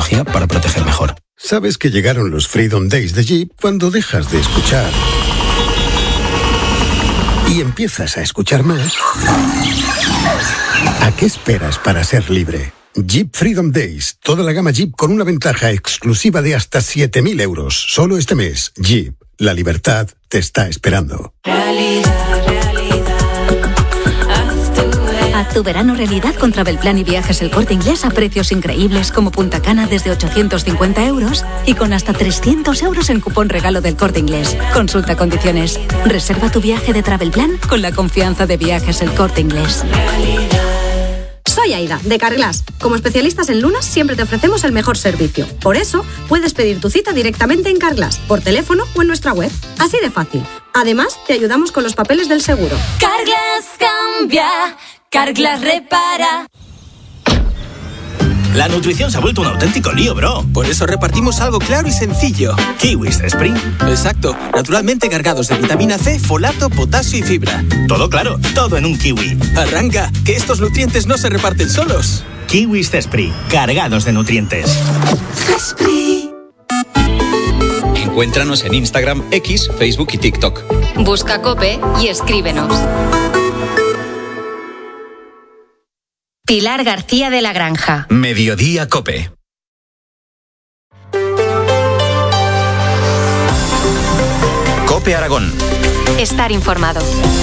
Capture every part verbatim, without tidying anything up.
tecnología para proteger mejor. Sabes que llegaron los Freedom Days de Jeep cuando dejas de escuchar y empiezas a escuchar más. ¿A qué esperas para ser libre? Jeep Freedom Days. Toda la gama Jeep con una ventaja exclusiva de hasta siete mil euros. Solo este mes. Jeep. La libertad te está esperando. Realidad, realidad. Haz tu, Haz tu verano realidad con Travelplan y Viajes El Corte Inglés a precios increíbles como Punta Cana desde ochocientos cincuenta euros y con hasta trescientos euros en cupón regalo del Corte Inglés. Consulta condiciones. Reserva tu viaje de Travelplan con la confianza de Viajes El Corte Inglés. Realidad. Soy Aida, de Carglass. Como especialistas en lunas, siempre te ofrecemos el mejor servicio. Por eso, puedes pedir tu cita directamente en Carglass, por teléfono o en nuestra web. Así de fácil. Además, te ayudamos con los papeles del seguro. Carglass cambia, Carglass repara. La nutrición se ha vuelto un auténtico lío, bro. Por eso repartimos algo claro y sencillo. Kiwis Spring. Exacto. Naturalmente cargados de vitamina C, folato, potasio y fibra. Todo claro, todo en un kiwi. Arranca, que estos nutrientes no se reparten solos. Kiwis Spring, cargados de nutrientes. Spring. Encuéntranos en Instagram, X, Facebook y TikTok. Busca COPE y escríbenos. Pilar García de la Granja. Mediodía COPE. COPE Aragón. Estar informado.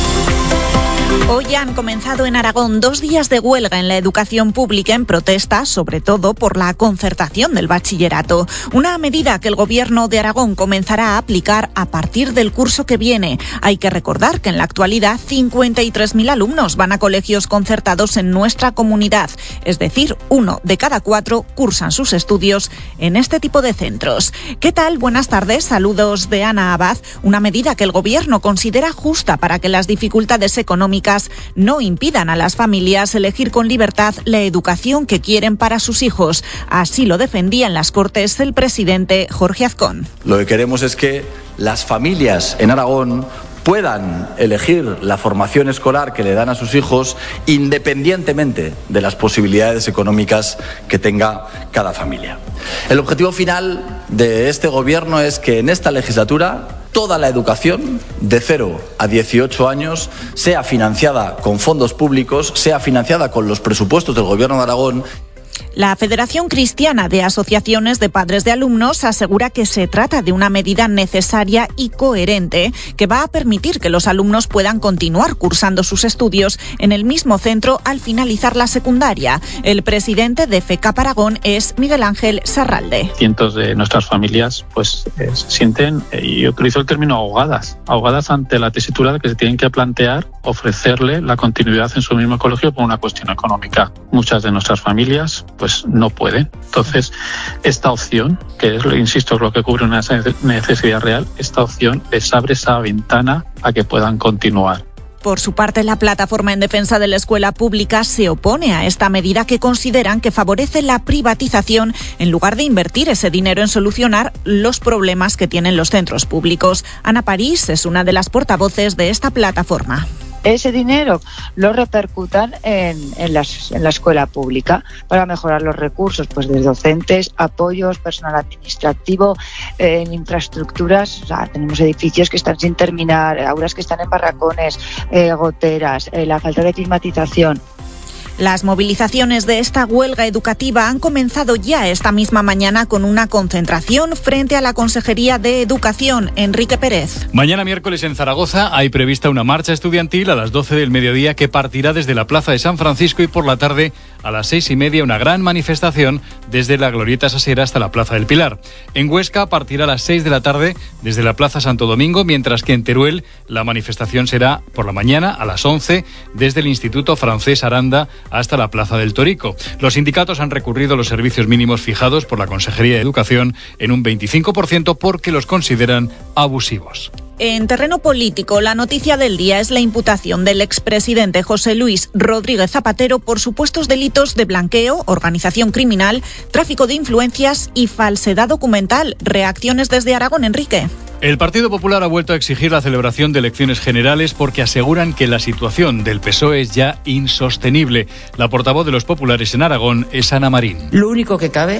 Hoy han comenzado en Aragón dos días de huelga en la educación pública en protesta, sobre todo por la concertación del bachillerato. Una medida que el Gobierno de Aragón comenzará a aplicar a partir del curso que viene. Hay que recordar que en la actualidad cincuenta y tres mil alumnos van a colegios concertados en nuestra comunidad. Es decir, uno de cada cuatro cursan sus estudios en este tipo de centros. ¿Qué tal? Buenas tardes. Saludos de Ana Abad. Una medida que el Gobierno considera justa para que las dificultades económicas no impidan a las familias elegir con libertad la educación que quieren para sus hijos. Así lo defendía en las Cortes el presidente Jorge Azcón. Lo que queremos es que las familias en Aragón puedan elegir la formación escolar que le dan a sus hijos independientemente de las posibilidades económicas que tenga cada familia. El objetivo final de este Gobierno es que en esta legislatura toda la educación de cero a dieciocho años sea financiada con fondos públicos, sea financiada con los presupuestos del Gobierno de Aragón. La Federación Cristiana de Asociaciones de Padres de Alumnos asegura que se trata de una medida necesaria y coherente que va a permitir que los alumnos puedan continuar cursando sus estudios en el mismo centro al finalizar la secundaria. El presidente de FECAP Aragón es Miguel Ángel Sarralde. Cientos de nuestras familias pues eh, se sienten, eh, y yo utilizo el término ahogadas, ahogadas ante la tesitura de que se tienen que plantear ofrecerle la continuidad en su mismo colegio por una cuestión económica. Muchas de nuestras familias pues no pueden. Entonces, esta opción, que es, insisto, es lo que cubre una necesidad real, esta opción les abre esa ventana a que puedan continuar. Por su parte, la Plataforma en Defensa de la Escuela Pública se opone a esta medida que consideran que favorece la privatización en lugar de invertir ese dinero en solucionar los problemas que tienen los centros públicos. Ana París es una de las portavoces de esta plataforma. Ese dinero lo repercutan en, en, las, en la escuela pública para mejorar los recursos, pues de docentes, apoyos, personal administrativo, eh, en infraestructuras. O sea, tenemos edificios que están sin terminar, aulas que están en barracones, eh, goteras, eh, la falta de climatización. Las movilizaciones de esta huelga educativa han comenzado ya esta misma mañana con una concentración frente a la Consejería de Educación. Enrique Pérez. Mañana miércoles en Zaragoza hay prevista una marcha estudiantil a las doce del mediodía que partirá desde la Plaza de San Francisco y por la tarde a las seis y media una gran manifestación desde la Glorieta Sasera hasta la Plaza del Pilar. En Huesca partirá a las seis de la tarde desde la Plaza Santo Domingo, mientras que en Teruel la manifestación será por la mañana a las once desde el Instituto Francés Aranda hasta la Plaza del Torico. Los sindicatos han recurrido a los servicios mínimos fijados por la Consejería de Educación en un veinticinco por ciento porque los consideran abusivos. En terreno político, la noticia del día es la imputación del expresidente José Luis Rodríguez Zapatero por supuestos delitos de blanqueo, organización criminal, tráfico de influencias y falsedad documental. Reacciones desde Aragón, Enrique. El Partido Popular ha vuelto a exigir la celebración de elecciones generales porque aseguran que la situación del P S O E es ya insostenible. La portavoz de los populares en Aragón es Ana Marín. Lo único que cabe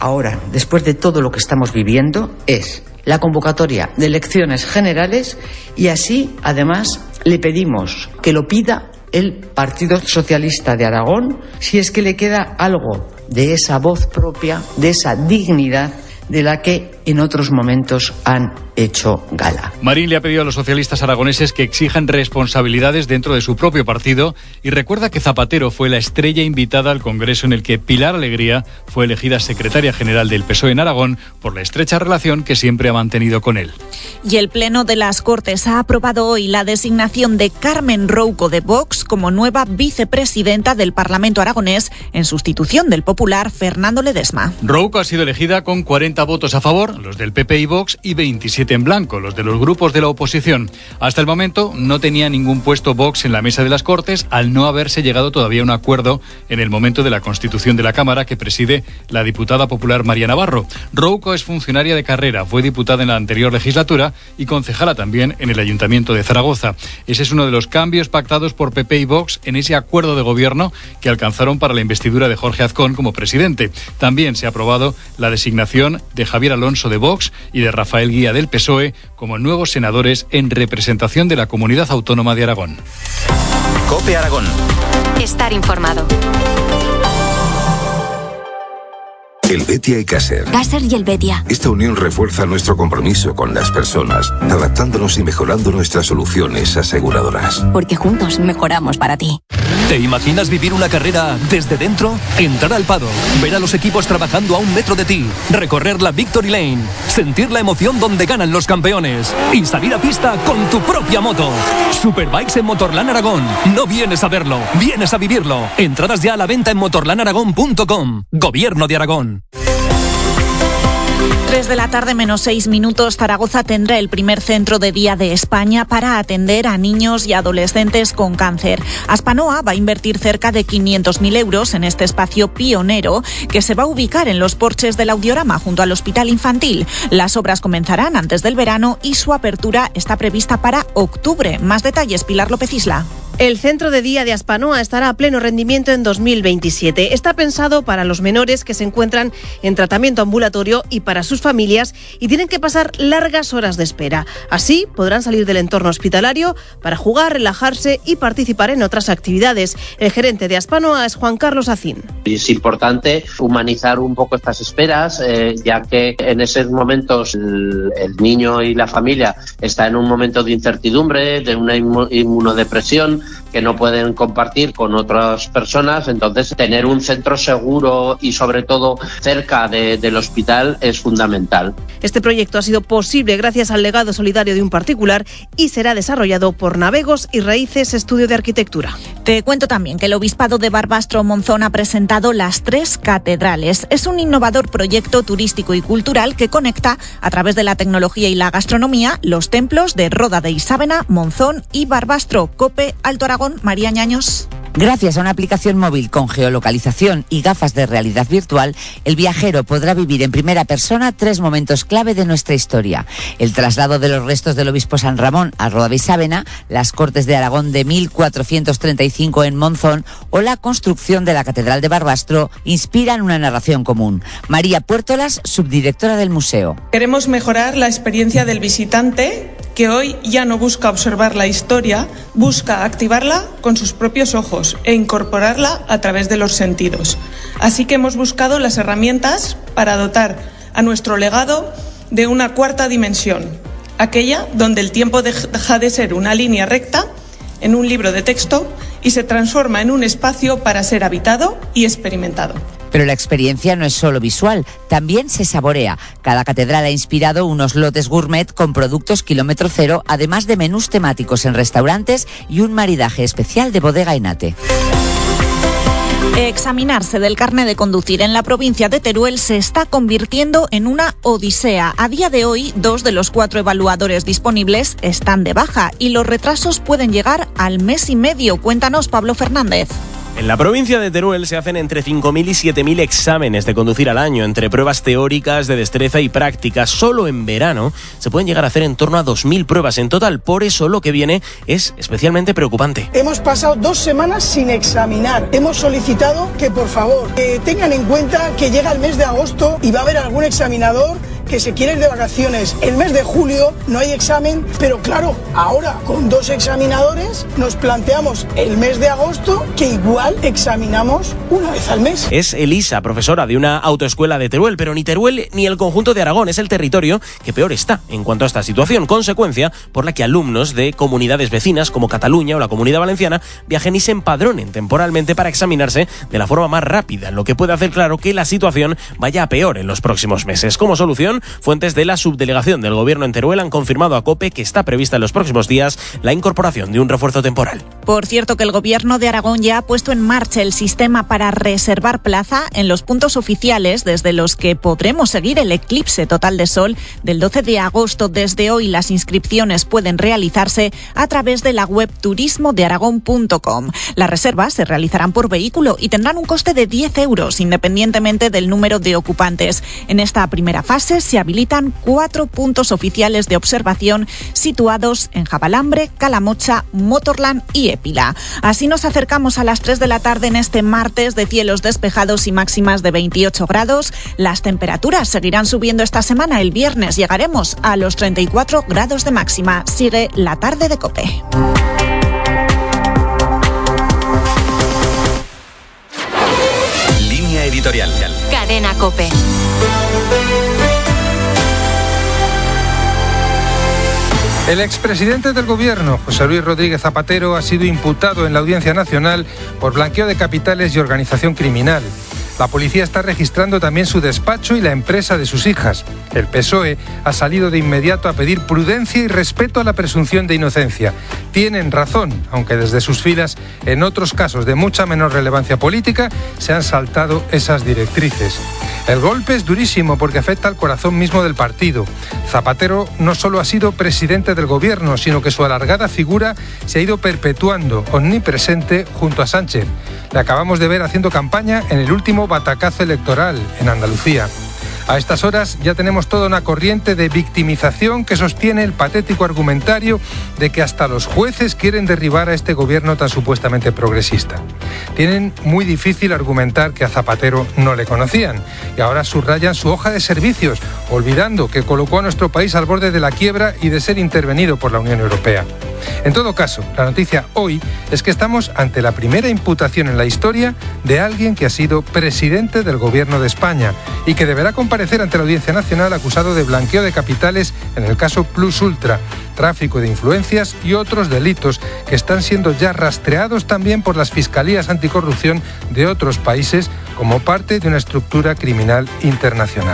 ahora, después de todo lo que estamos viviendo, es la convocatoria de elecciones generales y así, además, le pedimos que lo pida el Partido Socialista de Aragón si es que le queda algo de esa voz propia, de esa dignidad de la que en otros momentos han hecho gala. Marín le ha pedido a los socialistas aragoneses que exijan responsabilidades dentro de su propio partido y recuerda que Zapatero fue la estrella invitada al Congreso en el que Pilar Alegría fue elegida secretaria general del P S O E en Aragón por la estrecha relación que siempre ha mantenido con él. Y el Pleno de las Cortes ha aprobado hoy la designación de Carmen Rouco de Vox como nueva vicepresidenta del Parlamento aragonés en sustitución del popular Fernando Ledesma. Rouco ha sido elegida con cuarenta votos a favor, los del P P y Vox, y veintisiete en blanco, los de los grupos de la oposición. Hasta el momento no tenía ningún puesto Vox en la mesa de las Cortes, al no haberse llegado todavía a un acuerdo en el momento de la constitución de la Cámara que preside la diputada popular María Navarro. Rouco es funcionaria de carrera, fue diputada en la anterior legislatura y concejala también en el Ayuntamiento de Zaragoza. Ese es uno de los cambios pactados por P P y Vox en ese acuerdo de gobierno que alcanzaron para la investidura de Jorge Azcón como presidente. También se ha aprobado la designación de Javier Alonso de Vox y de Rafael Guía del P S O E como nuevos senadores en representación de la Comunidad Autónoma de Aragón. COPE Aragón. Estar informado. Helvetia y Caser. Caser y Helvetia. Esta unión refuerza nuestro compromiso con las personas, adaptándonos y mejorando nuestras soluciones aseguradoras. Porque juntos mejoramos para ti. ¿Te imaginas vivir una carrera desde dentro? Entrar al paddock, ver a los equipos trabajando a un metro de ti, recorrer la Victory Lane, sentir la emoción donde ganan los campeones y salir a pista con tu propia moto. Superbikes en Motorland Aragón. No vienes a verlo, vienes a vivirlo. Entradas ya a la venta en motorland aragón punto com. Gobierno de Aragón. tres de la tarde menos seis minutos, Zaragoza tendrá el primer centro de día de España para atender a niños y adolescentes con cáncer. Aspanoa va a invertir cerca de quinientos mil euros en este espacio pionero que se va a ubicar en los porches del Audiorama junto al Hospital Infantil. Las obras comenzarán antes del verano y su apertura está prevista para octubre. Más detalles, Pilar López Isla. El centro de día de Aspanoa estará a pleno rendimiento en dos mil veintisiete. Está pensado para los menores que se encuentran en tratamiento ambulatorio y para sus familias y tienen que pasar largas horas de espera. Así podrán salir del entorno hospitalario para jugar, relajarse y participar en otras actividades. El gerente de Aspanoa es Juan Carlos Acín. Es importante humanizar un poco estas esperas, eh, ya que en esos momentos el, el niño y la familia está en un momento de incertidumbre, de una inmunodepresión que no pueden compartir con otras personas. Entonces, tener un centro seguro y sobre todo cerca de, del hospital es fundamental. Este proyecto ha sido posible gracias al legado solidario de un particular y será desarrollado por Navegos y Raíces Estudio de Arquitectura. Te cuento también que el Obispado de Barbastro Monzón ha presentado las tres catedrales. Es un innovador proyecto turístico y cultural que conecta a través de la tecnología y la gastronomía los templos de Roda de Isábena, Monzón y Barbastro. COPE Alto Aragón, María Ñaños. Gracias a una aplicación móvil con geolocalización y gafas de realidad virtual, el viajero podrá vivir en primera persona tres momentos clave de nuestra historia. El traslado de los restos del obispo San Ramón a Roda de Isábena, las Cortes de Aragón de mil cuatrocientos treinta y cinco en Monzón o la construcción de la Catedral de Barbastro inspiran una narración común. María Puertolas, subdirectora del museo. Queremos mejorar la experiencia del visitante, que hoy ya no busca observar la historia, busca activarla con sus propios ojos e incorporarla a través de los sentidos. Así que hemos buscado las herramientas para dotar a nuestro legado de una cuarta dimensión, aquella donde el tiempo deja de ser una línea recta en un libro de texto y se transforma en un espacio para ser habitado y experimentado. Pero la experiencia no es solo visual, también se saborea. Cada catedral ha inspirado unos lotes gourmet con productos kilómetro cero, además de menús temáticos en restaurantes y un maridaje especial de bodega Enate. Examinarse del carnet de conducir en la provincia de Teruel se está convirtiendo en una odisea. A día de hoy, dos de los cuatro evaluadores disponibles están de baja y los retrasos pueden llegar al mes y medio. Cuéntanos, Pablo Fernández. En la provincia de Teruel se hacen entre cinco mil y siete mil exámenes de conducir al año, entre pruebas teóricas, de destreza y prácticas. Solo en verano se pueden llegar a hacer en torno a dos mil pruebas en total. Por eso lo que viene es especialmente preocupante. Hemos pasado dos semanas sin examinar. Hemos solicitado que, por favor, eh, tengan en cuenta que llega el mes de agosto y va a haber algún examinador que se quiere ir de vacaciones. El mes de julio no hay examen, pero claro, ahora con dos examinadores nos planteamos el mes de agosto que igual examinamos una vez al mes. Es Elisa, profesora de una autoescuela de Teruel, pero ni Teruel ni el conjunto de Aragón es el territorio que peor está en cuanto a esta situación, consecuencia por la que alumnos de comunidades vecinas como Cataluña o la Comunidad Valenciana viajen y se empadronen temporalmente para examinarse de la forma más rápida, lo que puede hacer claro que la situación vaya a peor en los próximos meses. Como solución, fuentes de la subdelegación del Gobierno en Teruel han confirmado a COPE que está prevista en los próximos días la incorporación de un refuerzo temporal. Por cierto, que el Gobierno de Aragón ya ha puesto en marcha el sistema para reservar plaza en los puntos oficiales desde los que podremos seguir el eclipse total de sol del doce de agosto. Desde hoy las inscripciones pueden realizarse a través de la web turismo de aragón punto com. Las reservas se realizarán por vehículo y tendrán un coste de diez euros independientemente del número de ocupantes. En esta primera fase se habilitan cuatro puntos oficiales de observación situados en Jabalambre, Calamocha, Motorland y Épila. Así nos acercamos a las tres de la tarde en este martes de cielos despejados y máximas de veintiocho grados. Las temperaturas seguirán subiendo esta semana. El viernes llegaremos a los treinta y cuatro grados de máxima. Sigue la tarde de COPE. Línea editorial. Cadena COPE. El expresidente del Gobierno, José Luis Rodríguez Zapatero, ha sido imputado en la Audiencia Nacional por blanqueo de capitales y organización criminal. La policía está registrando también su despacho y la empresa de sus hijas. El P S O E ha salido de inmediato a pedir prudencia y respeto a la presunción de inocencia. Tienen razón, aunque desde sus filas, en otros casos de mucha menor relevancia política, se han saltado esas directrices. El golpe es durísimo porque afecta al corazón mismo del partido. Zapatero no solo ha sido presidente del Gobierno, sino que su alargada figura se ha ido perpetuando, omnipresente, junto a Sánchez. Le acabamos de ver haciendo campaña en el último batacazo electoral en Andalucía. A estas horas ya tenemos toda una corriente de victimización que sostiene el patético argumentario de que hasta los jueces quieren derribar a este gobierno tan supuestamente progresista. Tienen muy difícil argumentar que a Zapatero no le conocían y ahora subrayan su hoja de servicios, olvidando que colocó a nuestro país al borde de la quiebra y de ser intervenido por la Unión Europea. En todo caso, la noticia hoy es que estamos ante la primera imputación en la historia de alguien que ha sido presidente del Gobierno de España y que deberá comparecer ante la Audiencia Nacional acusado de blanqueo de capitales en el caso Plus Ultra, tráfico de influencias y otros delitos que están siendo ya rastreados también por las fiscalías anticorrupción de otros países como parte de una estructura criminal internacional.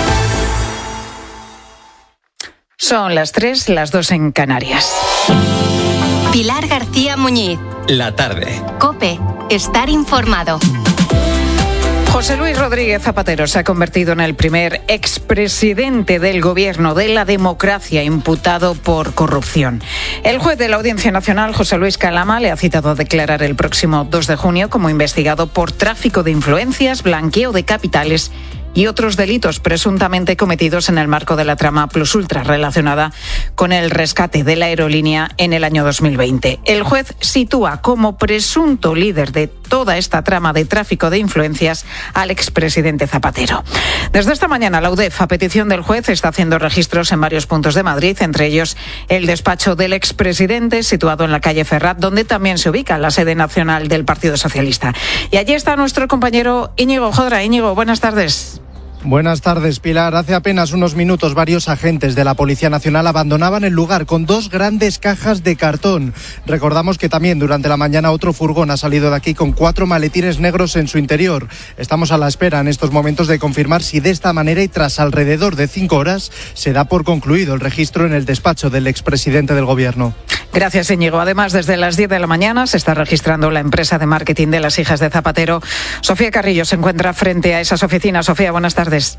Son las tres, las dos en Canarias. Pilar García Muñiz. La tarde. COPE. Estar informado. José Luis Rodríguez Zapatero se ha convertido en el primer expresidente del Gobierno de la democracia imputado por corrupción. El juez de la Audiencia Nacional, José Luis Calama, le ha citado a declarar el próximo dos de junio como investigado por tráfico de influencias, blanqueo de capitales y otros delitos presuntamente cometidos en el marco de la trama Plus Ultra relacionada con el rescate de la aerolínea en el año dos mil veinte. El juez sitúa como presunto líder de toda esta trama de tráfico de influencias al expresidente Zapatero. Desde esta mañana la U D E F, a petición del juez, está haciendo registros en varios puntos de Madrid, entre ellos el despacho del expresidente situado en la calle Ferrat, donde también se ubica la sede nacional del Partido Socialista. Y allí está nuestro compañero Íñigo Jodra. Íñigo, buenas tardes. Buenas tardes, Pilar. Hace apenas unos minutos varios agentes de la Policía Nacional abandonaban el lugar con dos grandes cajas de cartón. Recordamos que también durante la mañana otro furgón ha salido de aquí con cuatro maletines negros en su interior. Estamos a la espera en estos momentos de confirmar si de esta manera y tras alrededor de cinco horas se da por concluido el registro en el despacho del expresidente del Gobierno. Gracias, Íñigo. Además, desde las diez de la mañana se está registrando la empresa de marketing de las hijas de Zapatero. Sofía Carrillo se encuentra frente a esas oficinas. Sofía, buenas tardes.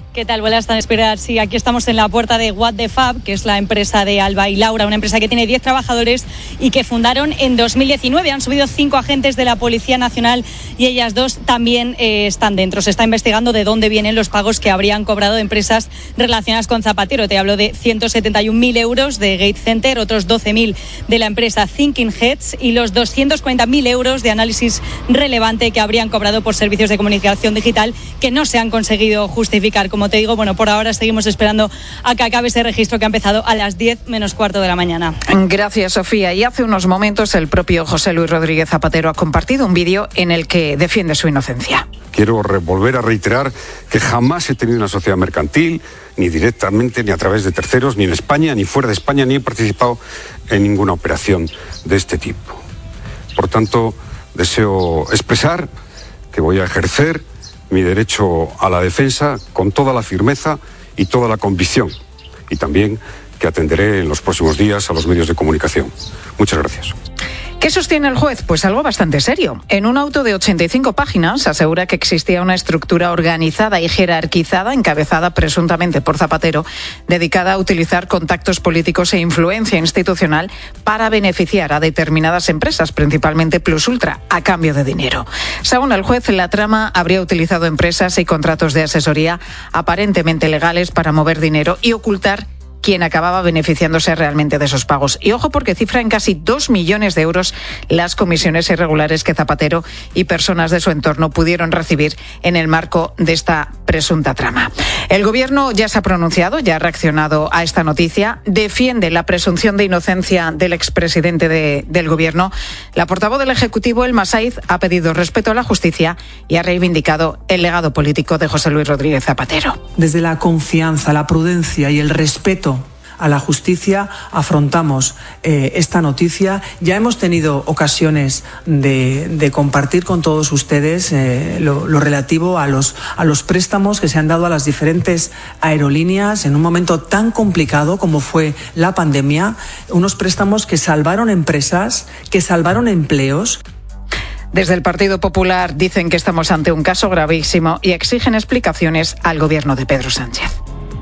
¿Qué tal? Buenas tardes, Pilar. Sí, aquí estamos en la puerta de What the Fab, que es la empresa de Alba y Laura, una empresa que tiene diez trabajadores y que fundaron en dos mil diecinueve. Han subido cinco agentes de la Policía Nacional y ellas dos también eh, están dentro. Se está investigando de dónde vienen los pagos que habrían cobrado empresas relacionadas con Zapatero. Te hablo de ciento setenta y un mil euros de Gate Center, otros doce mil de la empresa Thinking Heads y los doscientos cuarenta mil euros de Análisis Relevante que habrían cobrado por servicios de comunicación digital que no se han conseguido justificar. Como te digo, bueno, por ahora seguimos esperando a que acabe ese registro que ha empezado a las diez menos cuarto de la mañana. Gracias, Sofía. Y hace unos momentos el propio José Luis Rodríguez Zapatero ha compartido un vídeo en el que defiende su inocencia. Quiero volver a reiterar que jamás he tenido una sociedad mercantil, ni directamente, ni a través de terceros, ni en España, ni fuera de España, ni he participado en ninguna operación de este tipo. Por tanto, deseo expresar que voy a ejercer mi derecho a la defensa con toda la firmeza y toda la convicción, y también que atenderé en los próximos días a los medios de comunicación. Muchas gracias. ¿Qué sostiene el juez? Pues algo bastante serio. En un auto de ochenta y cinco páginas asegura que existía una estructura organizada y jerarquizada, encabezada presuntamente por Zapatero, dedicada a utilizar contactos políticos e influencia institucional para beneficiar a determinadas empresas, principalmente Plus Ultra, a cambio de dinero. Según el juez, la trama habría utilizado empresas y contratos de asesoría aparentemente legales para mover dinero y ocultar quien acababa beneficiándose realmente de esos pagos. Y ojo, porque cifra en casi dos millones de euros las comisiones irregulares que Zapatero y personas de su entorno pudieron recibir en el marco de esta presunta trama. El Gobierno ya se ha pronunciado, ya ha reaccionado a esta noticia, defiende la presunción de inocencia del expresidente de, del Gobierno. La portavoz del Ejecutivo, Elma Saiz, ha pedido respeto a la justicia y ha reivindicado el legado político de José Luis Rodríguez Zapatero. Desde la confianza, la prudencia y el respeto a la justicia afrontamos eh, esta noticia. Ya hemos tenido ocasiones de, de compartir con todos ustedes eh, lo, lo relativo a los, a los préstamos que se han dado a las diferentes aerolíneas en un momento tan complicado como fue la pandemia, unos préstamos que salvaron empresas, que salvaron empleos. Desde el Partido Popular dicen que estamos ante un caso gravísimo y exigen explicaciones al Gobierno de Pedro Sánchez.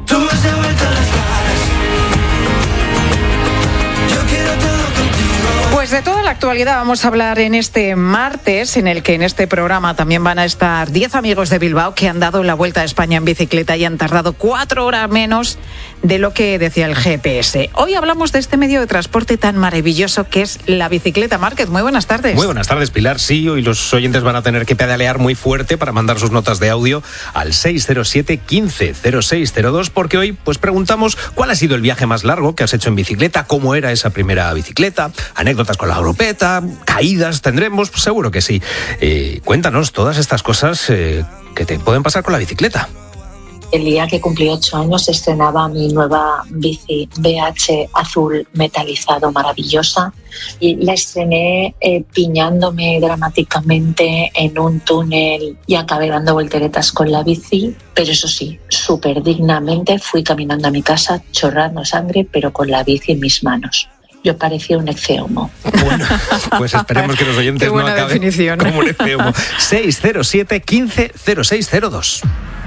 Pues de toda la actualidad vamos a hablar en este martes, en el que en este programa también van a estar diez amigos de Bilbao que han dado la vuelta a España en bicicleta y han tardado cuatro horas menos de lo que decía el G P S. Hoy hablamos de este medio de transporte tan maravilloso que es la bicicleta. Márquez, muy buenas tardes. Muy buenas tardes, Pilar. Sí, hoy los oyentes van a tener que pedalear muy fuerte para mandar sus notas de audio al seis cero siete, quince, cero seis cero dos, porque hoy pues preguntamos cuál ha sido el viaje más largo que has hecho en bicicleta, cómo era esa primera bicicleta, anécdotas con la grupeta, caídas tendremos, pues seguro que sí. Eh, cuéntanos todas estas cosas eh, que te pueden pasar con la bicicleta. El día que cumplí ocho años estrenaba mi nueva bici B H azul metalizado, maravillosa, y la estrené eh, piñándome dramáticamente en un túnel y acabé dando volteretas con la bici, pero eso sí, súper dignamente fui caminando a mi casa chorrando sangre, pero con la bici en mis manos. Yo parecía un ecceomo. Bueno, pues esperemos que los oyentes no acaben definición. Como un ecceomo. seis cero siete, quince, cero seis cero dos.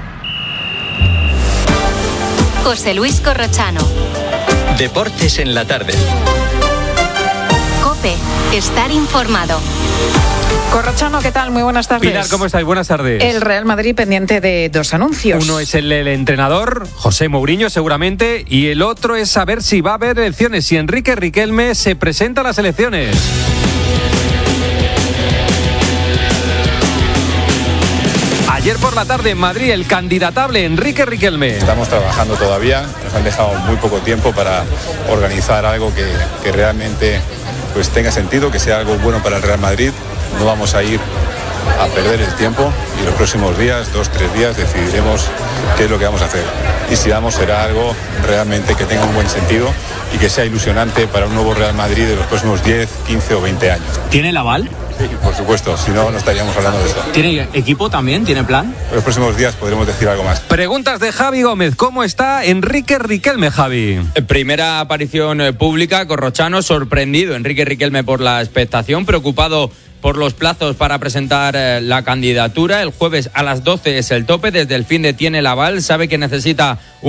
José Luis Corrochano. Deportes en la tarde. COPE. Estar informado. Corrochano, ¿qué tal? Muy buenas tardes. Pilar, ¿cómo estáis? Buenas tardes. El Real Madrid pendiente de dos anuncios. Uno es el, el entrenador, José Mourinho, seguramente, y el otro es saber si va a haber elecciones, si Enrique Riquelme se presenta a las elecciones. Ayer por la tarde en Madrid, el candidatable Enrique Riquelme. Estamos trabajando todavía, nos han dejado muy poco tiempo para organizar algo que, que realmente pues, tenga sentido, que sea algo bueno para el Real Madrid. No vamos a ir a perder el tiempo y los próximos días, dos, tres días, decidiremos qué es lo que vamos a hacer. Y si vamos, será algo realmente que tenga un buen sentido y que sea ilusionante para un nuevo Real Madrid de los próximos diez, quince o veinte años. ¿Tiene el aval? Sí, por supuesto, si no, no estaríamos hablando de esto. ¿Tiene equipo también? ¿Tiene plan? En los próximos días podremos decir algo más. Preguntas de Javi Gómez. ¿Cómo está Enrique Riquelme, Javi? Primera aparición pública, Corrochano, sorprendido Enrique Riquelme por la expectación, preocupado por los plazos para presentar eh, la candidatura. El jueves a las doce es el tope. Desde el finde tiene el aval, sabe que necesita un